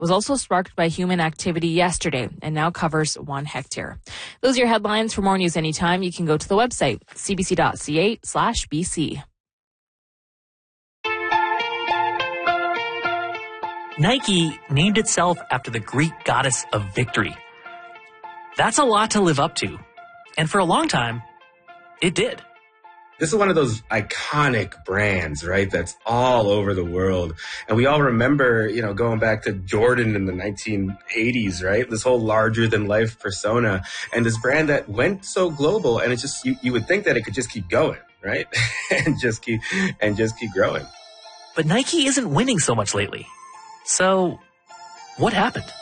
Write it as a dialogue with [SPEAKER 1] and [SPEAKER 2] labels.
[SPEAKER 1] was also sparked by human activity yesterday and now covers 1 hectare. Those are your headlines. For more news anytime, you can go to the website, cbc.ca/BC.
[SPEAKER 2] Nike named itself after the Greek goddess of victory. That's a lot to live up to. And for a long time, it did.
[SPEAKER 3] This is one of those iconic brands, right? That's all over the world. And we all remember, going back to Jordan in the 1980s, right? This whole larger than life persona and this brand that went so global, and it's just, you would think that it could just keep going, right? and just keep growing.
[SPEAKER 2] But Nike isn't winning so much lately. So what happened?